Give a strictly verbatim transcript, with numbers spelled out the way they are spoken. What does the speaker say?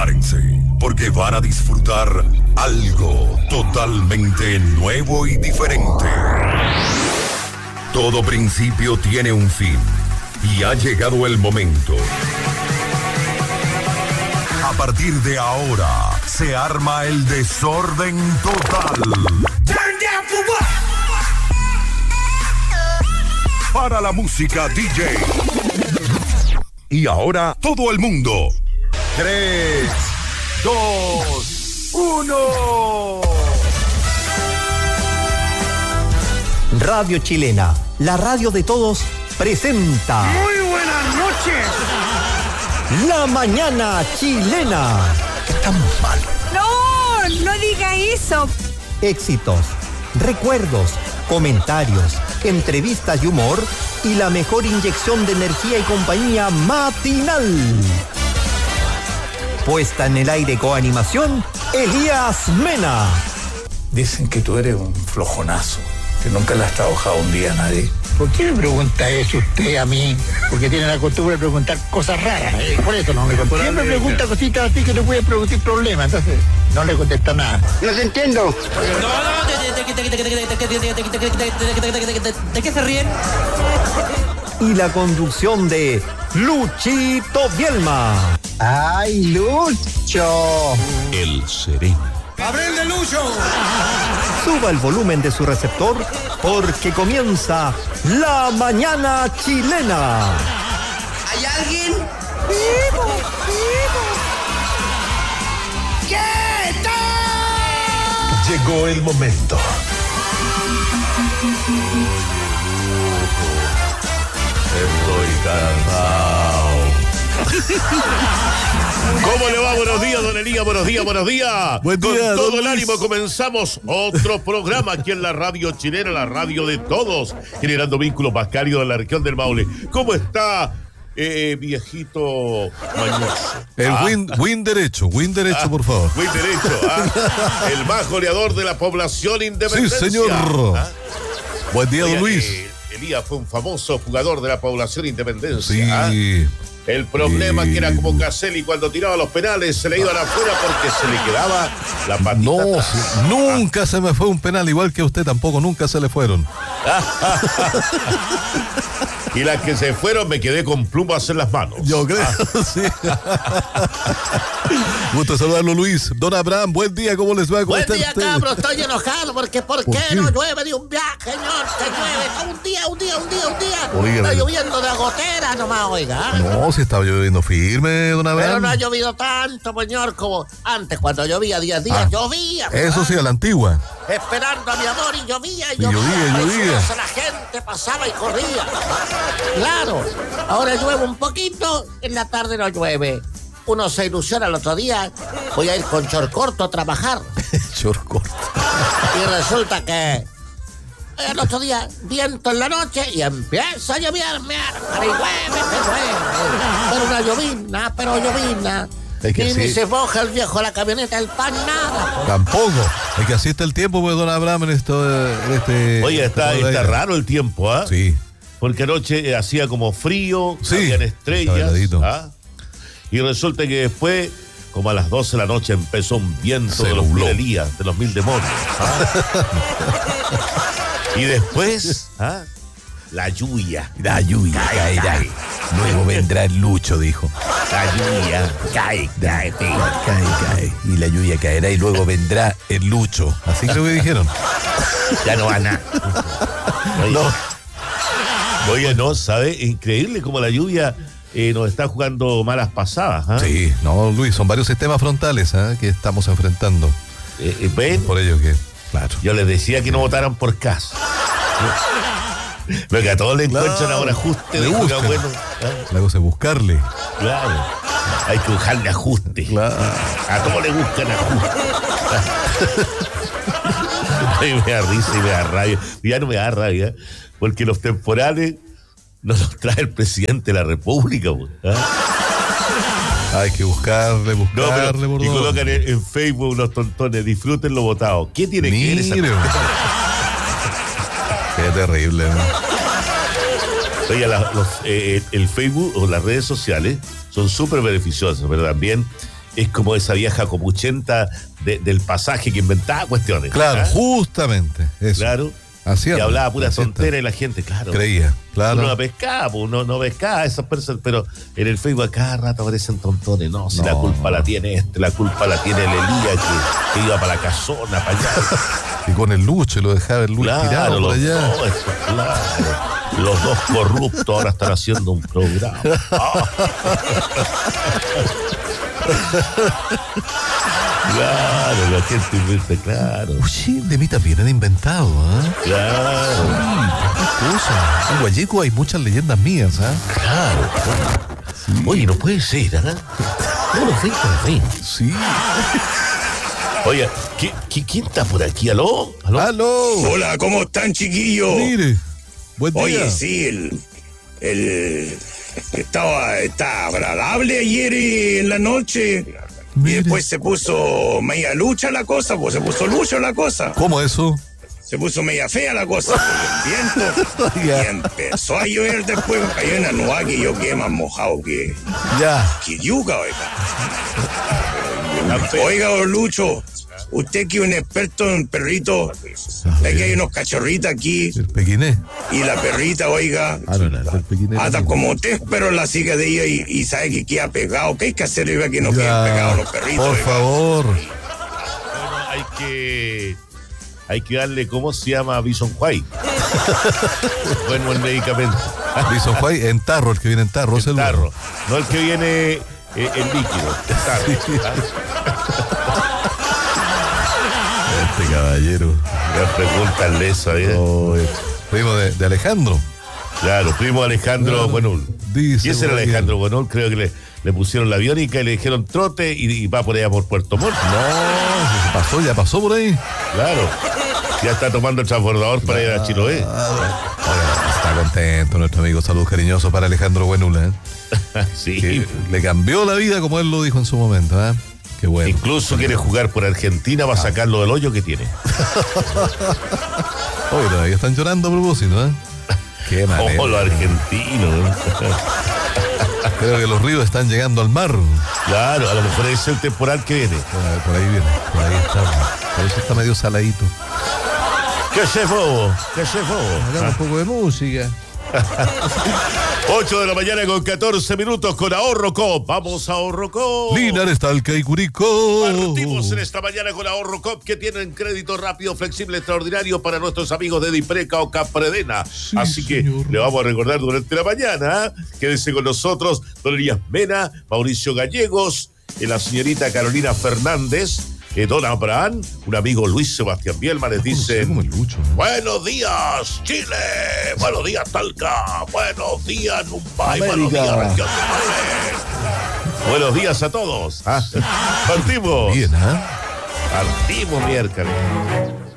Prepárense, porque van a disfrutar algo totalmente nuevo y diferente. Todo principio tiene un fin, y ha llegado el momento. A partir de ahora, se arma el desorden total. Para la música D J. Y ahora, todo el mundo. Tres, dos, uno. Radio Chilena, la radio de todos, presenta. Muy buenas noches. La Mañana Chilena. Estamos mal. No, no diga eso. Éxitos, recuerdos, comentarios, entrevistas y humor, y la mejor inyección de energía y compañía matinal. Puesta en el aire con animación, Elías Mena. Dicen que tú eres un flojonazo, que nunca le has trabajado un día a nadie. ¿Por qué me pregunta eso usted a mí? Porque tiene la costumbre de preguntar cosas raras. ¿eh? Por eso no me contesta. Siempre pregunta cositas así que te puede producir problemas. Entonces, no le contesta nada. No se entiendo. ¿De qué se ríen? Y la conducción de Luchito Bielma. ¡Ay, Lucho! El sereno. ¡Abril de Lucho! Suba el volumen de su receptor, porque comienza La Mañana Chilena. ¿Hay alguien? ¡Vivo! ¡Vivo! ¿Qué tal? Llegó el momento. Estoy cansado. ¿Cómo le va? Buenos días, don Elías. Buenos días, buenos días. Buen día, Con todo don el Luis. ánimo comenzamos otro programa aquí en la radio chilena, la radio de todos, generando vínculos más cálidos en la región del Maule. ¿Cómo está, eh, viejito mañoso? El Ah, win, win derecho, win derecho, ah, por favor. Win derecho, ah, el más goleador de la población Sí, independencia. señor. Ah, Buen día, don oiga, Luis. eh, Elías fue un famoso jugador de la población independencia. Sí. ¿ah? El problema Sí. que era como Caselli cuando tiraba los penales, se le iban afuera porque se le quedaba la patita No, atrás. sí, nunca se me fue un penal, igual que a usted tampoco, nunca se le fueron. Y las que se fueron me quedé con plumas en las manos. Yo creo, sí. Gusto saludarlo, Luis. Don Abraham, buen día, ¿cómo les va? ¿Cómo Buen están día, ustedes? cabros, estoy enojado porque ¿por ¿Por qué, qué? no llueve de un viaje, señor? Que llueve todo un día, un día, un día, un día. Oiga, Está pero- lloviendo de gotera nomás, oiga. No, si estaba lloviendo firme, don Abraham. Pero no ha llovido tanto, señor, como antes, cuando llovía días, días, Ah, llovía. Eso sí, a la antigua. Esperando a mi amor y llovía, y Y llovía, llovía. y llovía. Precioso, la gente pasaba y corría. Claro, ahora llueve un poquito, en la tarde no llueve. Uno se ilusiona el otro día, voy a ir con short corto a trabajar. Short corto. Y resulta que el otro día, viento en la noche y empieza a llover, mierda, y llueve, que llueve. Pero una llovina, pero llovina. Es que y ni sí. se moja el viejo la camioneta, el pan, nada. Tampoco. Es que así está el tiempo, pues, don Abraham, en, esto, en este... Oye, está, este está aire. raro el tiempo, ¿ah? Sí. Porque anoche eh, hacía como frío, Sí, habían estaba estrellas. heladito. ¿ah? Y resulta que después, como a las doce de la noche, empezó un viento Se de los nubló. mil Elías, de los mil demonios. ¿ah? Y después, ¿ah? la lluvia. La lluvia Cae, caerá. cae. Luego vendrá el Lucho, dijo. La lluvia cae, cae, Cae, cae. Y la lluvia caerá y luego vendrá el Lucho. Así creo que dijeron. ya no va nada. Oye, No. oye, no, ¿sabe? Increíble como la lluvia eh, nos está jugando malas pasadas. ¿ah? Sí, no, Luis, son varios sistemas frontales, ¿ah?, que estamos enfrentando. Eh, eh, ¿Ven? Por ello que, claro. Yo les decía que no votaran por Cas. Lo que a todos le Claro. encuentran ahora ajuste Le de buscan. bueno. ¿ah? La cosa es buscarle. Claro. Hay que buscarle ajuste. Claro. A todos le buscan ajuste. Y me da risa y me da rabia. Ya no me da rabia, porque los temporales nos los trae el presidente de la República. ¿ah? Hay que buscarle, No, buscarle, pero, por y dónde. colocan en, en Facebook los tontones, disfruten lo votado. ¿Qué tiene que ver esa Mire. Qué terrible, ¿no? Oye, la- los, eh, el Facebook o las redes sociales son súper beneficiosas, pero también es como esa vieja copuchenta de, del pasaje que inventaba cuestiones. Claro, ¿ah? justamente. Eso. Claro. Así que es, hablaba pura así tontera está. y la gente, claro. Creía, claro. Uno no pescaba, uno no pescaba a esas personas, pero en el Facebook cada rato aparecen tontones. No, si No, la culpa no. la tiene este, la culpa la tiene el Elías que, que iba para la casona, para allá. Y con el Lucho, lo dejaba el Lucho Claro, tirado por los allá. dos, eso, claro. Los dos corruptos ahora están haciendo un programa. Ah. Claro, la gente inventa, claro. Oye, de mí también han inventado, ¿ah? Claro, ¿Qué cosa? En Guayeco hay muchas leyendas mías, ¿ah? claro. Oye, no puede ser, ¿ah? No lo sé, no lo sé. Sí. Oye, ¿qué, qué, ¿quién está por aquí? ¿Aló? ¿Aló? ¡Aló! Hola, ¿cómo están, chiquillos? Mire, buen día. Oye, sí, el, el estaba, estaba agradable ayer en la noche. Mire. Y después se puso media lucha la cosa, pues se puso lucha la cosa. ¿Cómo eso? Se puso media fea la cosa por el viento. Ya. Y empezó a llover después, cayó una nube que yo quedé más mojado que, Ya. que yuca, oiga. Oiga, don Lucho, usted que es un experto en perritos, aquí hay unos cachorritos aquí, El pequiné. y la perrita, oiga, Ah, no, no, el pequiné. anda como usted, pero en la silla de ella y, y sabe que queda pegado. ¿Qué hay que hacer, oiga, que no queden Ya, pegados los perritos? por oiga? favor. Bueno, hay que... Hay que darle, ¿cómo se llama? Bison White. Bueno, el medicamento. Bison White en tarro, el que viene en tarro. es El el tarro. bueno. No el que viene eh, en líquido. El tarro. Este caballero. Ya pregúntale eso, ¿eh? Oh, eh, primo de, de Alejandro. Claro, primo Alejandro Claro. Buenol. Dice Y ese era por ahí. Alejandro Buenol, creo que le, le pusieron la aviónica y le dijeron trote y, y va por allá por Puerto Montt. No, si se pasó, ya pasó por ahí. Claro. Ya está tomando el transbordador para ir a Chiloé. Oiga, está contento nuestro amigo. Salud cariñoso para Alejandro Buenula, ¿eh? Sí. Que le cambió la vida como él lo dijo en su momento, ¿eh? Qué bueno. Incluso quiere jugar por Argentina para sacarlo del hoyo que tiene. Oye, todavía están llorando a propósito, ¿eh? Qué manera. Oh, los argentinos. Creo que los ríos están llegando al mar. Claro, a lo mejor es el temporal que viene. Por, por ahí viene, por ahí está. Por eso está medio saladito. ¿Qué se bobo? ¿Qué se bobo? Hagamos un poco de música. ocho de la mañana con catorce minutos con Ahorro Cop. Vamos a Ahorro Cop. Linares, Talca y Curicó. Partimos en esta mañana con Ahorro Cop, que tienen crédito rápido, flexible, extraordinario para nuestros amigos de Dipreca o Capredena. Sí, Así que señor. le vamos a recordar durante la mañana. ¿eh? Quédese con nosotros, don Elías Mena, Mauricio Gallegos, eh, la señorita Carolina Fernández, eh, don Abraham, un amigo Luis Sebastián Bielma, les Sí, como el dicen... Lucho, ¿eh? Buenos días, Chile. Buenos días, Talca. Buenos días, Numbay. Buenos América. días, región de Maule. Buenos días a todos. ¿ah? Partimos. Bien, ¿ah? Partimos miércoles.